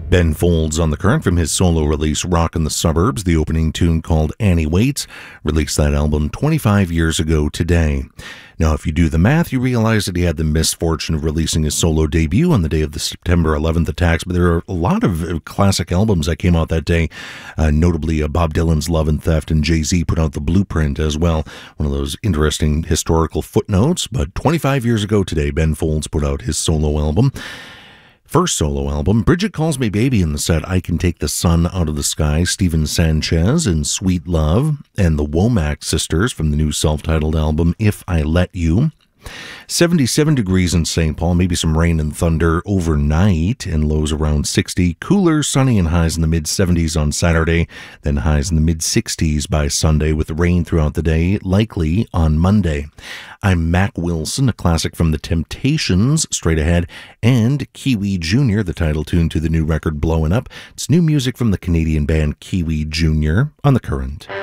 Ben Folds on the current from his solo release Rockin' the Suburbs, the opening tune called Annie Waits, released that album 25 years ago today. Now, if you do the math, you realize that he had the misfortune of releasing his solo debut on the day of the September 11th attacks, but there are a lot of classic albums that came out that day, notably Bob Dylan's Love and Theft, and Jay-Z put out The Blueprint as well, one of those interesting historical footnotes. But 25 years ago today, Ben Folds put out his solo album. First solo album, Bridget Calls Me Baby in the set, I Can Take the Sun Out of the Sky, Stephen Sanchez in Sweet Love, and the Womack Sisters from the new self-titled album, If I Let You. 77 degrees in St. Paul, maybe some rain and thunder overnight, and lows around 60. Cooler, sunny, and highs in the mid-70s on Saturday, then highs in the mid-60s by Sunday, with rain throughout the day, likely on Monday. I'm Mac Wilson, a classic from The Temptations, straight ahead, and Kiwi Jr., the title tune to the new record Blowin' Up. It's new music from the Canadian band Kiwi Jr. on The Current.